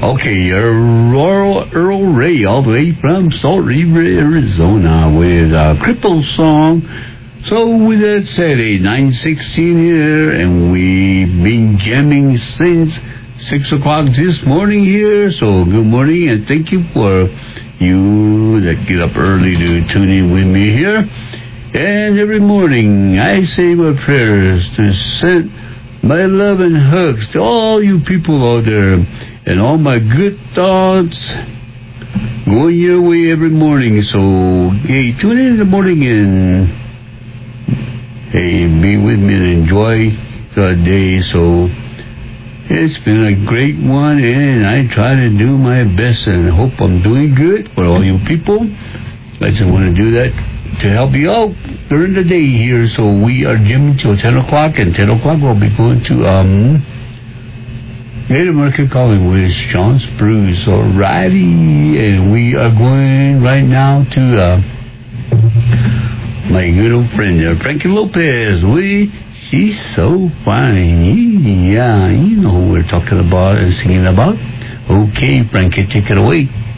Okay, Earl Ray, all the way from Salt River, Arizona, with a cripple song. So with that said, 9:16 here, and we've been jamming since 6 o'clock this morning here. So good morning, and thank you for you that get up early to tune in with me here. And every morning I say my prayers to send my love and hugs to all you people out there, and all my good thoughts going your way every morning. So, hey, tune in the morning and, hey, be with me and enjoy the day. So, it's been a great one, and I try to do my best, and I hope I'm doing good for all you people. I just want to do that to help you out during the day here. So we are jamming till 10 o'clock, and 10 o'clock we'll be going to Native American Calling with John Spruce. Alrighty, and we are going right now to my good old friend there, Frankie Lopez. She's so fine. Yeah, you know who we're talking about and singing about. Okay, Frankie, take it away.